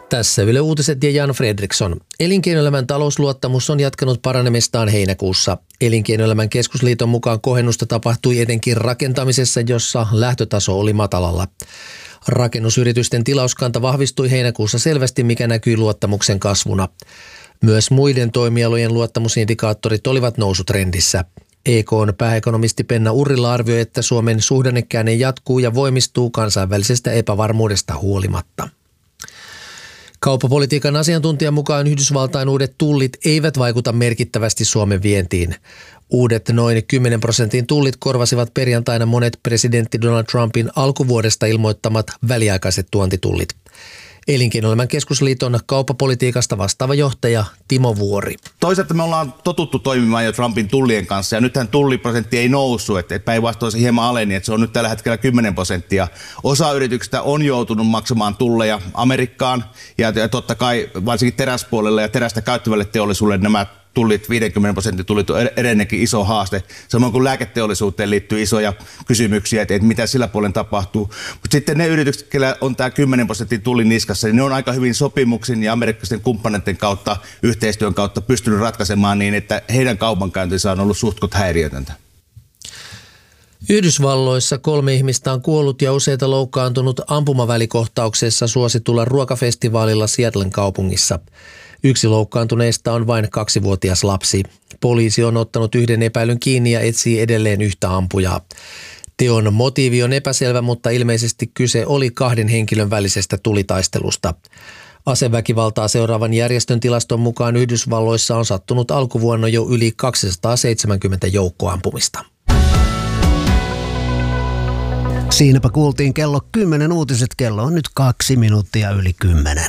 Tässä Yle Uutiset ja Jan Fredriksson. Elinkeinoelämän talousluottamus on jatkanut paranemistaan heinäkuussa. Elinkeinoelämän keskusliiton mukaan kohennusta tapahtui etenkin rakentamisessa, jossa lähtötaso oli matalalla. Rakennusyritysten tilauskanta vahvistui heinäkuussa selvästi, mikä näkyi luottamuksen kasvuna. Myös muiden toimialojen luottamusindikaattorit olivat nousutrendissä. EK:n pääekonomisti Penna Urrila arvioi, että Suomen suhdannekäänne jatkuu ja voimistuu kansainvälisestä epävarmuudesta huolimatta. Kauppapolitiikan asiantuntijan mukaan Yhdysvaltain uudet tullit eivät vaikuta merkittävästi Suomen vientiin. Uudet noin 10% tullit korvasivat perjantaina monet presidentti Donald Trumpin alkuvuodesta ilmoittamat väliaikaiset tuontitullit. Elinkeinoelämän keskusliiton kauppapolitiikasta vastaava johtaja Timo Vuori. Toisaalta me ollaan totuttu toimimaan jo Trumpin tullien kanssa ja nythän tulliprosentti ei noussut, että päinvastoin se hieman aleni, että se on nyt tällä hetkellä 10%. Osa yrityksistä on joutunut maksamaan tulleja Amerikkaan ja totta kai varsinkin teräspuolella ja terästä käyttävälle teollisuudelle nämä tullit, 50% tullit on edelleenkin iso haaste. Samoin kuin lääketeollisuuteen liittyy isoja kysymyksiä, että mitä sillä puolen tapahtuu. Mutta sitten ne yritykset, joilla on tämä 10% tullin niskassa, niin ne on aika hyvin sopimuksin ja amerikkalaisten kumppaneiden kautta, yhteistyön kautta pystynyt ratkaisemaan niin, että heidän kaupankäyntinsä on ollut suhtkot häiriötöntä. Yhdysvalloissa 3 ihmistä on kuollut ja useita loukkaantunut ampumavälikohtauksessa suositulla ruokafestivaalilla Seattlen kaupungissa. Yksi loukkaantuneista on vain 2-vuotias lapsi. Poliisi on ottanut 1 epäilyn kiinni ja etsii edelleen yhtä ampujaa. Teon motiivi on epäselvä, mutta ilmeisesti kyse oli 2 henkilön välisestä tulitaistelusta. Aseväkivaltaa seuraavan järjestön tilaston mukaan Yhdysvalloissa on sattunut alkuvuonna jo yli 270 joukkoampumista. Siinäpä kuultiin kello 10 uutiset. Kello on nyt 2 minuuttia yli 10.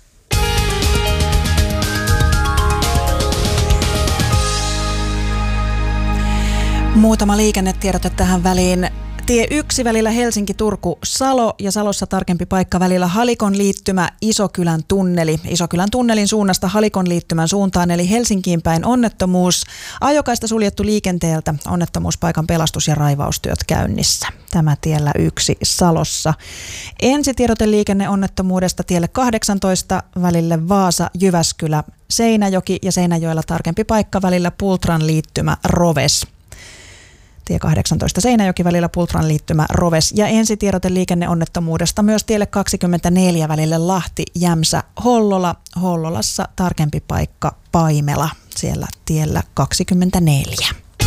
Muutama liikennetiedote tähän väliin. Tie 1 välillä Helsinki-Turku-Salo ja Salossa tarkempi paikka välillä Halikon liittymä Isokylän tunneli. Isokylän tunnelin suunnasta Halikon liittymän suuntaan eli Helsinkiin päin onnettomuus. Ajokaista suljettu liikenteeltä, onnettomuuspaikan pelastus- ja raivaustyöt käynnissä. Tämä tiellä 1 Salossa. Ensitiedote liikenneonnettomuudesta tielle 18 välille Vaasa-Jyväskylä, Seinäjoki ja Seinäjoella tarkempi paikka välillä Pultran liittymä Roves. Tie 18 Seinäjoki välillä Pultran liittymä Roves ja ensitiedote liikenneonnettomuudesta myös tielle 24 välille Lahti, Jämsä, Hollola. Hollolassa tarkempi paikka Paimela, siellä tiellä 24.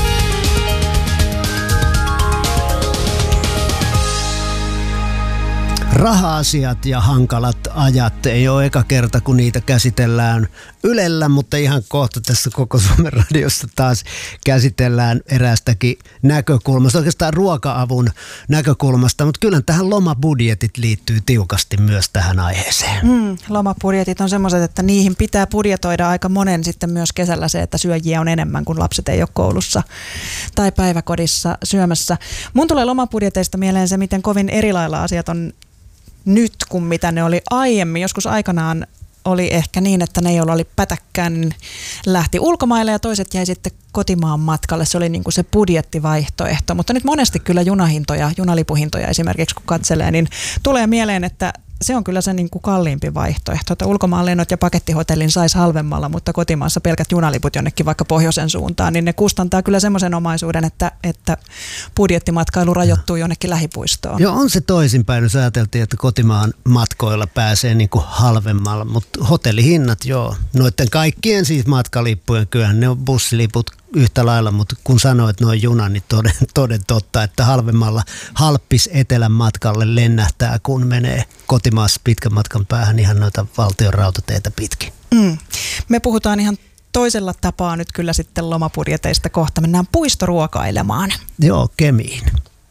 Raha-asiat ja hankalat ajat ei ole eka kerta, kun niitä käsitellään Ylellä, mutta ihan kohta tässä Koko Suomen radiossa taas käsitellään eräästäkin näkökulmasta, oikeastaan ruoka-avun näkökulmasta, mutta kyllä tähän lomabudjetit liittyy tiukasti myös tähän aiheeseen. Lomabudjetit on semmoiset, että niihin pitää budjetoida aika monen sitten myös kesällä se, että syöjiä on enemmän, kun lapset ei ole koulussa tai päiväkodissa syömässä. Mun tulee lomabudjeteista mieleen se, miten kovin eri lailla asiat on nyt kuin mitä ne oli aiemmin. Joskus aikanaan oli ehkä niin, että ne, joilla oli pätäkkään, lähti ulkomaille ja toiset jäi sitten kotimaan matkalle. Se oli niin kuin se budjettivaihtoehto. Mutta nyt monesti kyllä junalipuhintoja esimerkiksi kun katselee, niin tulee mieleen, että se on kyllä se niin kuin kalliimpi vaihtoehto. Että ulkomaan lennot ja pakettihotellin saisi halvemmalla, mutta kotimaassa pelkät junaliput jonnekin vaikka pohjoisen suuntaan, niin ne kustantaa kyllä semmoisen omaisuuden, että budjettimatkailu rajoittuu jonnekin lähipuistoon. Joo, on se toisinpäin, jos ajateltiin, että kotimaan matkoilla pääsee niin kuin halvemmalla, mutta hotellihinnat joo. Noiden kaikkien siis matkalippujen, kyllähän ne on bussiliput yhtä lailla, mutta kun sanoit noin juna, niin toden totta, että halvemmalla halppis etelän matkalle lennähtää, kun menee kotimaassa pitkän matkan päähän ihan noita valtion rautateitä pitkin. Me puhutaan ihan toisella tapaa nyt kyllä sitten lomabudjeteista kohta. Mennään puistoruokailemaan. Joo, Kemiin.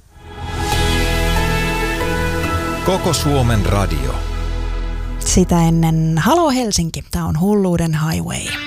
Koko Suomen radio. Sitä ennen Halo Helsinki, tämä on Hulluuden Highway.